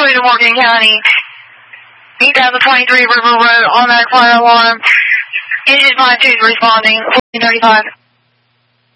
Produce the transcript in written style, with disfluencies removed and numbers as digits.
Detroit to Morgan County. 8023 River Road, automatic fire alarm. Engine 52 is responding, 1435.